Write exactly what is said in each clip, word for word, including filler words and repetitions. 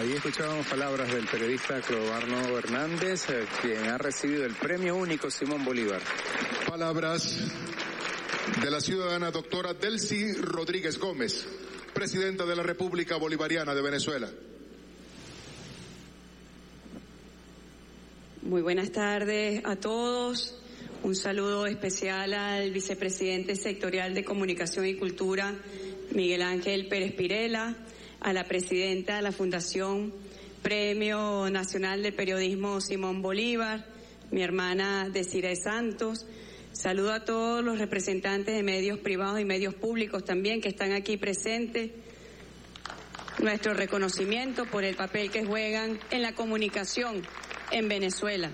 Ahí escuchábamos palabras del periodista Clodoardo Hernández, eh, quien ha recibido el premio único Simón Bolívar. Palabras de la ciudadana doctora Delcy Rodríguez Gómez, presidenta de la República Bolivariana de Venezuela. Muy buenas tardes a todos. Un saludo especial al vicepresidente sectorial de Comunicación y Cultura, Miguel Ángel Pérez Pirela, a la presidenta de la Fundación Premio Nacional de Periodismo Simón Bolívar, mi hermana Desiree Santos. Saludo a todos los representantes de medios privados y medios públicos también que están aquí presentes. Nuestro reconocimiento por el papel que juegan en la comunicación en Venezuela.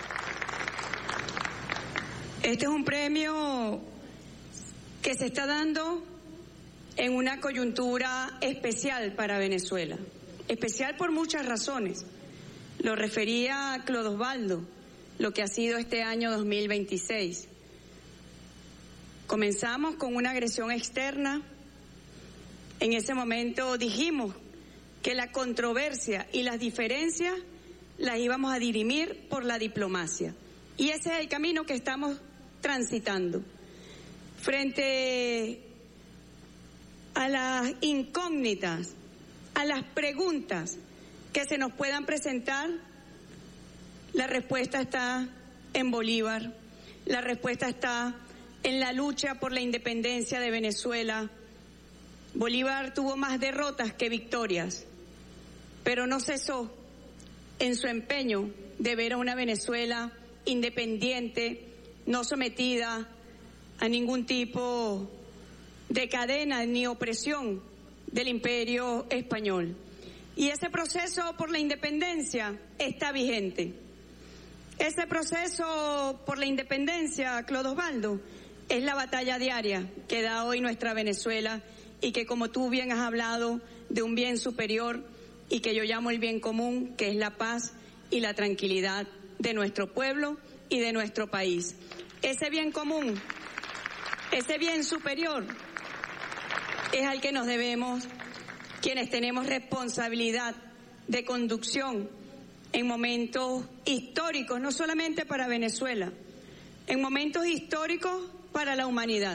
Este es un premio que se está dando en una coyuntura especial para Venezuela, especial por muchas razones. Lo refería Clodosvaldo, lo que ha sido este año dos mil veintiséis. Comenzamos con una agresión externa. En ese momento dijimos que la controversia y las diferencias las íbamos a dirimir por la diplomacia. Y ese es el camino que estamos transitando. Frente a las incógnitas, a las preguntas que se nos puedan presentar, la respuesta está en Bolívar, la respuesta está en la lucha por la independencia de Venezuela. Bolívar tuvo más derrotas que victorias, pero no cesó en su empeño de ver a una Venezuela independiente, no sometida a ningún tipo de cadena ni opresión del Imperio Español. Y ese proceso por la independencia está vigente. Ese proceso por la independencia, Clodosvaldo, es la batalla diaria que da hoy nuestra Venezuela y que, como tú bien has hablado, de un bien superior y que yo llamo el bien común, que es la paz y la tranquilidad de nuestro pueblo y de nuestro país. Ese bien común, ese bien superior, es al que nos debemos quienes tenemos responsabilidad de conducción en momentos históricos, no solamente para Venezuela, en momentos históricos para la humanidad.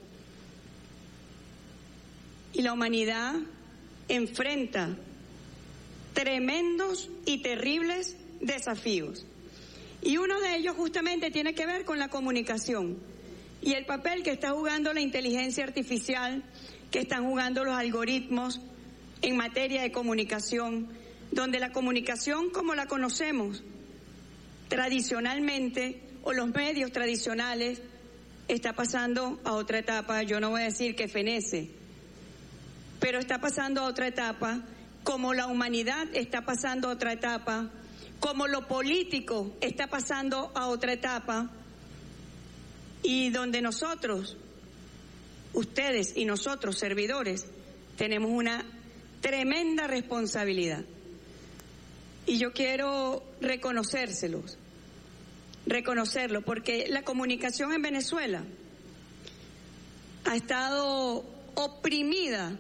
Y la humanidad enfrenta tremendos y terribles desafíos. Y uno de ellos justamente tiene que ver con la comunicación y el papel que está jugando la inteligencia artificial, que están jugando los algoritmos en materia de comunicación, donde la comunicación como la conocemos tradicionalmente, o los medios tradicionales, está pasando a otra etapa. Yo no voy a decir que fenece, pero está pasando a otra etapa, como la humanidad está pasando a otra etapa, como lo político está pasando a otra etapa, y donde nosotros, ustedes y nosotros, servidores, tenemos una tremenda responsabilidad. Y yo quiero reconocérselos, reconocerlo, porque la comunicación en Venezuela ha estado oprimida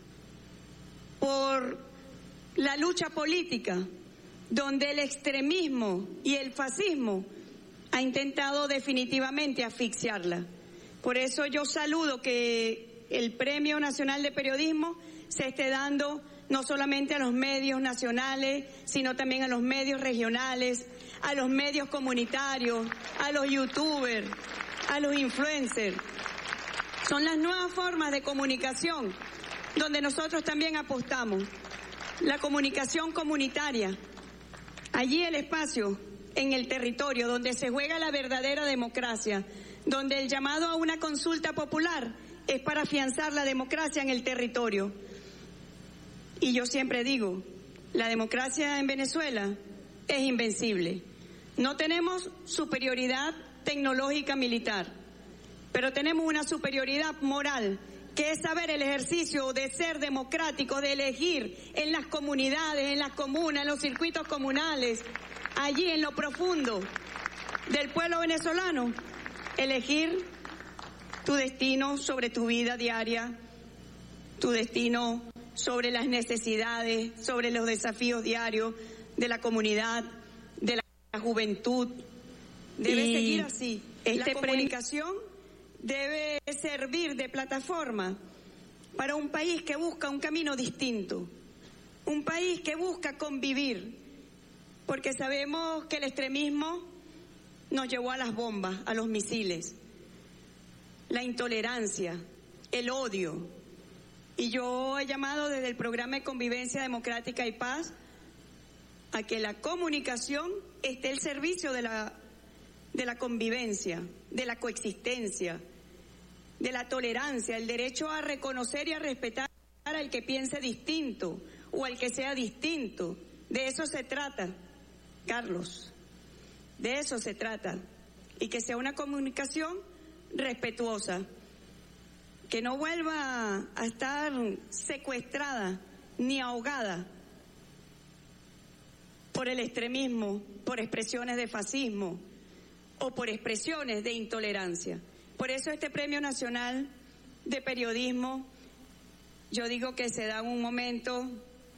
por la lucha política, donde el extremismo y el fascismo ha intentado definitivamente asfixiarla. Por eso yo saludo que el Premio Nacional de Periodismo se esté dando no solamente a los medios nacionales, sino también a los medios regionales, a los medios comunitarios, a los youtubers, a los influencers. Son las nuevas formas de comunicación donde nosotros también apostamos. La comunicación comunitaria, allí el espacio en el territorio donde se juega la verdadera democracia, donde el llamado a una consulta popular es para afianzar la democracia en el territorio. Y yo siempre digo, la democracia en Venezuela es invencible. No tenemos superioridad tecnológica militar, pero tenemos una superioridad moral, que es saber el ejercicio de ser democrático, de elegir en las comunidades, en las comunas, en los circuitos comunales, allí en lo profundo del pueblo venezolano, elegir tu destino sobre tu vida diaria, tu destino sobre las necesidades, sobre los desafíos diarios de la comunidad, de la juventud. Debe y seguir así. Este la comunicación debe servir de plataforma para un país que busca un camino distinto, un país que busca convivir, porque sabemos que el extremismo nos llevó a las bombas, a los misiles, la intolerancia, el odio. Y yo he llamado desde el programa de Convivencia Democrática y Paz a que la comunicación esté al servicio de la, de la convivencia, de la coexistencia, de la tolerancia, el derecho a reconocer y a respetar al que piense distinto o al que sea distinto. De eso se trata, Carlos, de eso se trata. Y que sea una comunicación respetuosa, que no vuelva a estar secuestrada ni ahogada por el extremismo, por expresiones de fascismo o por expresiones de intolerancia. Por eso este Premio Nacional de Periodismo, yo digo que se da en un momento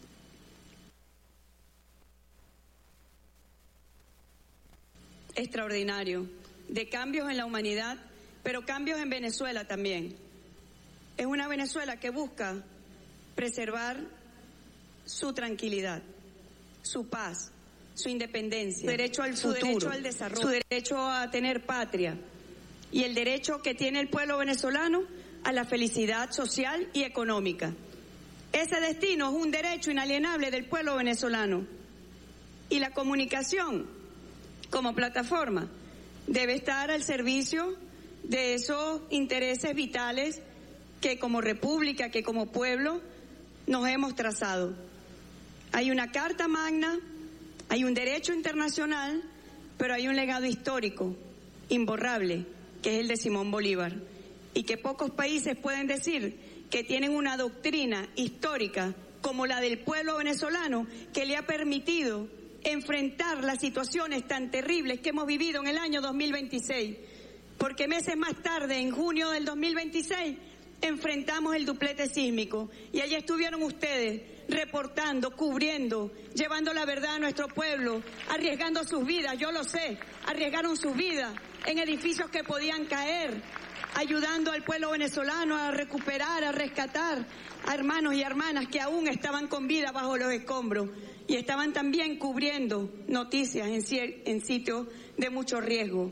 extraordinario de cambios en la humanidad, pero cambios en Venezuela también. Es una Venezuela que busca preservar su tranquilidad, su paz, su independencia, su derecho al futuro, su derecho al desarrollo, su derecho a tener patria y el derecho que tiene el pueblo venezolano a la felicidad social y económica. Ese destino es un derecho inalienable del pueblo venezolano y la comunicación como plataforma debe estar al servicio de esos intereses vitales que como república, que como pueblo nos hemos trazado. Hay una Carta Magna, hay un derecho internacional, pero hay un legado histórico imborrable, que es el de Simón Bolívar, y que pocos países pueden decir que tienen una doctrina histórica como la del pueblo venezolano que le ha permitido enfrentar las situaciones tan terribles que hemos vivido en el año dos mil veintiséis, porque meses más tarde, en junio del dos mil veintiséis, enfrentamos el duplete sísmico y allí estuvieron ustedes reportando, cubriendo, llevando la verdad a nuestro pueblo, arriesgando sus vidas, yo lo sé, arriesgaron sus vidas en edificios que podían caer, ayudando al pueblo venezolano a recuperar, a rescatar a hermanos y hermanas que aún estaban con vida bajo los escombros y estaban también cubriendo noticias en, en sitios de mucho riesgo.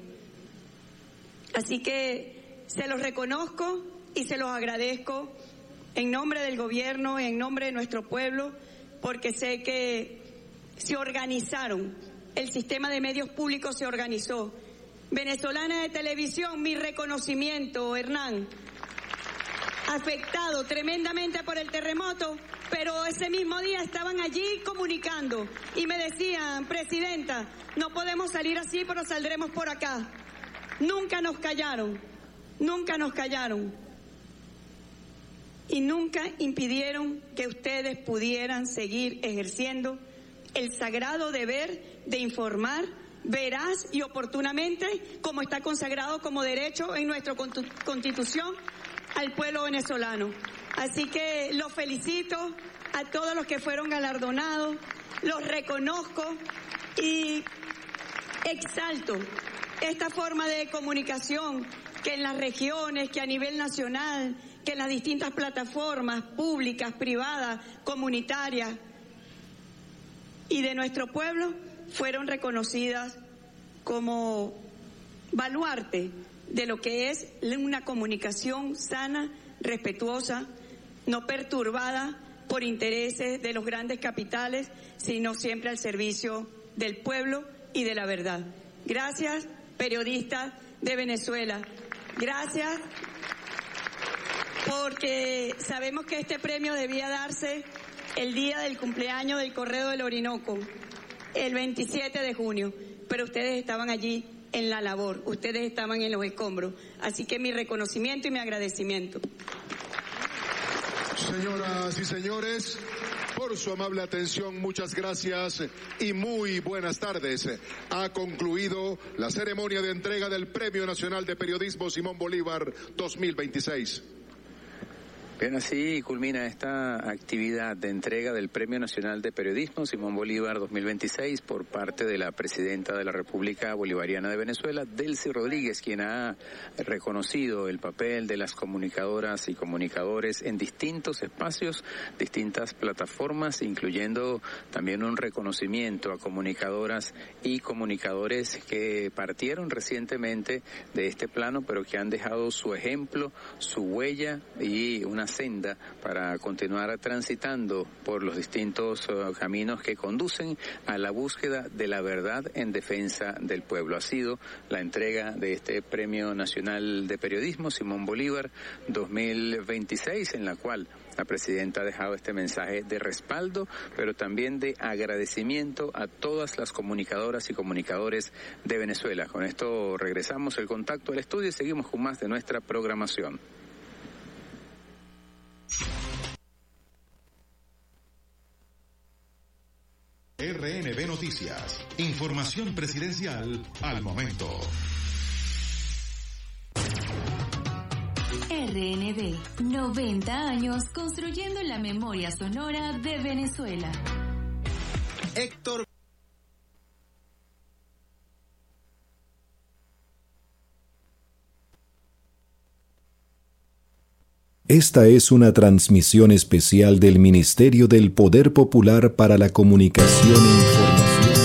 Así que se los reconozco y se los agradezco en nombre del gobierno, en nombre de nuestro pueblo, porque sé que se organizaron, el sistema de medios públicos se organizó. Venezolana de Televisión, mi reconocimiento, Hernán, afectado tremendamente por el terremoto, pero ese mismo día estaban allí comunicando y me decían, presidenta, no podemos salir así, pero saldremos por acá. Nunca nos callaron, nunca nos callaron. Y nunca impidieron que ustedes pudieran seguir ejerciendo el sagrado deber de informar veraz y oportunamente, como está consagrado como derecho en nuestra Constitución, al pueblo venezolano. Así que los felicito a todos los que fueron galardonados, los reconozco y exalto esta forma de comunicación que en las regiones, que a nivel nacional, que en las distintas plataformas públicas, privadas, comunitarias y de nuestro pueblo fueron reconocidas como baluarte de lo que es una comunicación sana, respetuosa, no perturbada por intereses de los grandes capitales, sino siempre al servicio del pueblo y de la verdad. Gracias, periodistas de Venezuela. Gracias, porque sabemos que este premio debía darse el día del cumpleaños del Correo del Orinoco, el veintisiete de junio, pero ustedes estaban allí en la labor, ustedes estaban en los escombros, así que mi reconocimiento y mi agradecimiento. Señoras y señores, por su amable atención, muchas gracias y muy buenas tardes. Ha concluido la ceremonia de entrega del Premio Nacional de Periodismo Simón Bolívar dos mil veintiséis. Bien, así culmina esta actividad de entrega del Premio Nacional de Periodismo Simón Bolívar dos mil veintiséis por parte de la Presidenta de la República Bolivariana de Venezuela, Delcy Rodríguez, quien ha reconocido el papel de las comunicadoras y comunicadores en distintos espacios, distintas plataformas, incluyendo también un reconocimiento a comunicadoras y comunicadores que partieron recientemente de este plano, pero que han dejado su ejemplo, su huella y una senda para continuar transitando por los distintos uh, caminos que conducen a la búsqueda de la verdad en defensa del pueblo. Ha sido la entrega de este Premio Nacional de Periodismo Simón Bolívar dos mil veintiséis, en la cual la presidenta ha dejado este mensaje de respaldo, pero también de agradecimiento a todas las comunicadoras y comunicadores de Venezuela. Con esto regresamos el contacto al estudio y seguimos con más de nuestra programación. R N B Noticias. Información presidencial al momento. R N B, noventa años construyendo la memoria sonora de Venezuela. Héctor Esta es una transmisión especial del Ministerio del Poder Popular para la Comunicación e Información.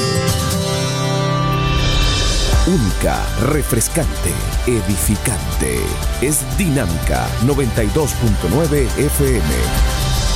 Única, refrescante, edificante. Es Dinámica noventa y dos punto nueve F M.